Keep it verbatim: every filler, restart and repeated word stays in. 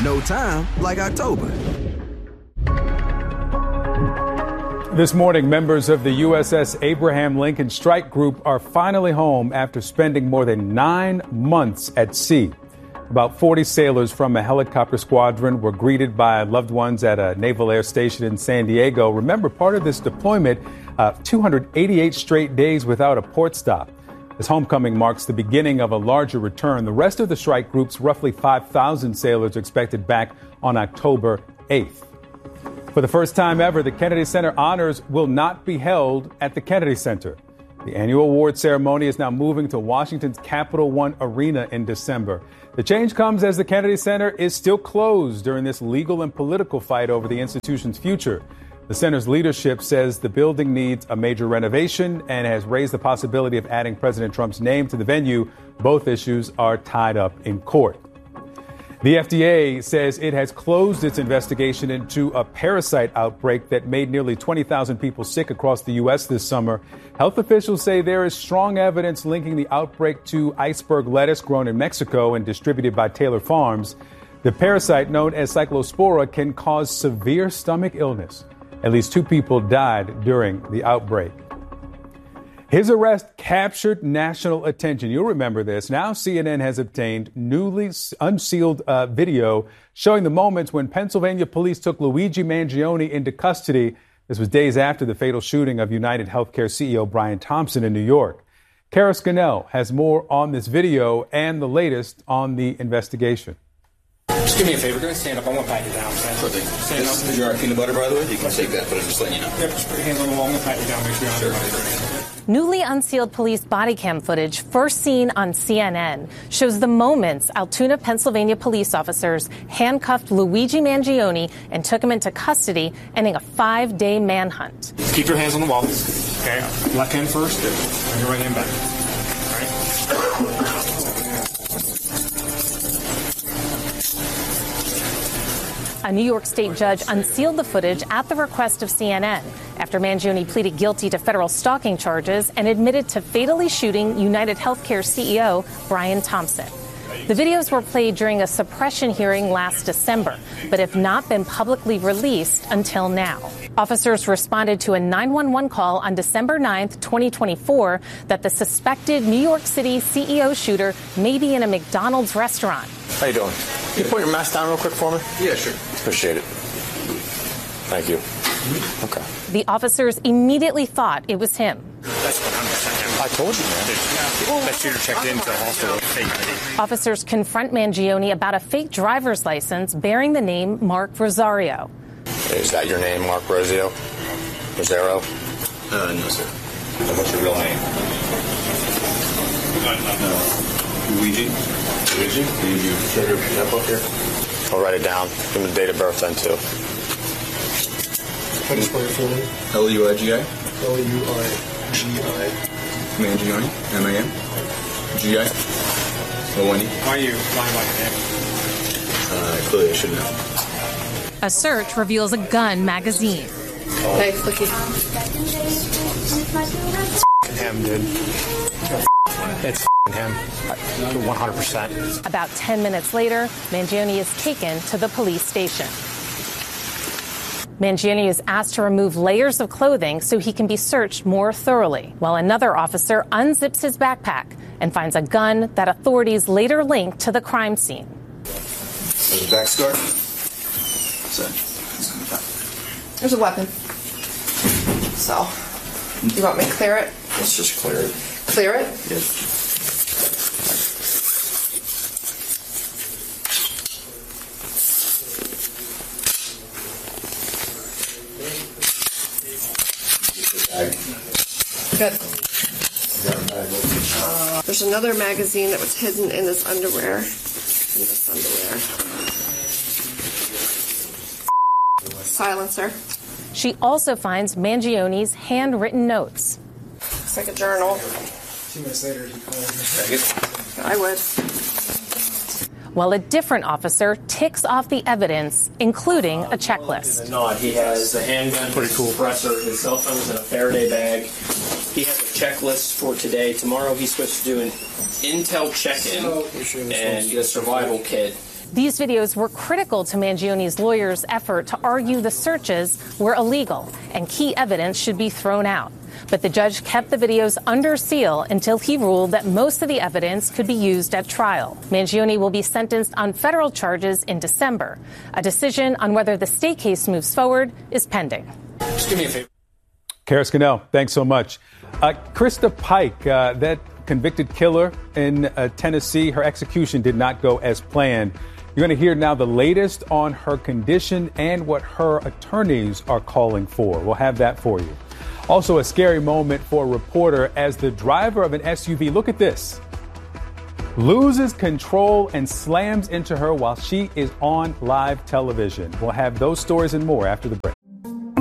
No time like October. This morning, members of the U S S Abraham Lincoln Strike Group are finally home after spending more than nine months at sea. About forty sailors from a helicopter squadron were greeted by loved ones at a Naval Air Station in San Diego. Remember, part of this deployment, uh, two hundred eighty-eight straight days without a port stop. This homecoming marks the beginning of a larger return. The rest of the strike group's roughly five thousand sailors expected back on October eighth. For the first time ever, the Kennedy Center honors will not be held at the Kennedy Center. The annual award ceremony is now moving to Washington's Capital One Arena in December. The change comes as the Kennedy Center is still closed during this legal and political fight over the institution's future. The center's leadership says the building needs a major renovation and has raised the possibility of adding President Trump's name to the venue. Both issues are tied up in court. The F D A says it has closed its investigation into a parasite outbreak that made nearly twenty thousand people sick across the U S this summer. Health officials say there is strong evidence linking the outbreak to iceberg lettuce grown in Mexico and distributed by Taylor Farms. The parasite, known as Cyclospora, can cause severe stomach illness. At least two people died during the outbreak. His arrest captured national attention. You'll remember this. Now C N N has obtained newly unsealed uh, video showing the moments when Pennsylvania police took Luigi Mangione into custody. This was days after the fatal shooting of United Healthcare C E O Brian Thompson in New York. Kara Scannell has more on this video and the latest on the investigation. Just do me a favor. Go ahead and stand up. I want to pat you down. Stand, stand this up. Is your peanut butter, by the way? You can take that, but I'm just letting you know. Yep, just put your hands on the wall. I'm going to pat you down. Make sure you're on the Newly unsealed police body cam footage, first seen on C N N, shows the moments Altoona, Pennsylvania police officers handcuffed Luigi Mangione and took him into custody, ending a five-day manhunt. Keep your hands on the wall. Okay, left hand first, and your right hand back. All right. A New York State judge unsealed the footage at the request of C N N after Mangione pleaded guilty to federal stalking charges and admitted to fatally shooting United Healthcare C E O Brian Thompson. The videos were played during a suppression hearing last December, but have not been publicly released until now. Officers responded to a nine one one call on December ninth, twenty twenty-four, that the suspected New York City C E O shooter may be in a McDonald's restaurant. How you doing? Can you put your mask down real quick for me? Yeah, sure. Appreciate it. Thank you. Okay. The officers immediately thought it was him. That's one hundred percent him. I told you, man. That shooter checked into also a fake I D. Officers confront Mangione about a fake driver's license bearing the name Mark Rosario. Is that your name, Mark Rosario? Rosario? Uh, no, sir. And what's your real name? Uh, Luigi. Luigi? Can you show your that book here? I'll write it down. Give me the date of birth then, too. How do you spell your full name? L U I G I. L U I G I. Mangione. M A N. G I. O N E. Why are you lying about your name? Uh, clearly I should know. A search reveals a gun magazine. Hey, Flicky. It's him, dude. It's him. one hundred percent. About ten minutes later, Mangione is taken to the police station. Mangione is asked to remove layers of clothing so he can be searched more thoroughly, while another officer unzips his backpack and finds a gun that authorities later linked to the crime scene. There's a back scar. What's that? There's a weapon. So, you want me to clear it? Let's just clear it. Clear it? Yes. Good. Uh, there's another magazine that was hidden in this underwear. In this underwear. Silencer. She also finds Mangione's handwritten notes. Looks like a journal. Two minutes later, he called. I would. While a different officer ticks off the evidence, including a checklist. Not. He has the handgun, pretty cool. Suppressor, his cell phone's in a Faraday bag. He has a checklist for today. Tomorrow he's supposed to do an intel check-in and get a survival kit. These videos were critical to Mangioni's lawyer's effort to argue the searches were illegal and key evidence should be thrown out. But the judge kept the videos under seal until he ruled that most of the evidence could be used at trial. Mangioni will be sentenced on federal charges in December. A decision on whether the state case moves forward is pending. Just do me a favor. Kara Scannell, thanks so much. Uh, Krista Pike, uh, that convicted killer in uh, Tennessee, her execution did not go as planned. You're going to hear now the latest on her condition and what her attorneys are calling for. We'll have that for you. Also, a scary moment for a reporter as the driver of an S U V, look at this, loses control and slams into her while she is on live television. We'll have those stories and more after the break.